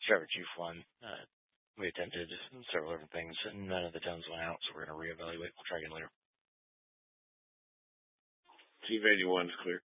Trevor Chief one. We attempted several different things, and none of the tones went out, so we're going to reevaluate. We'll try again later. Chief 81 is clear.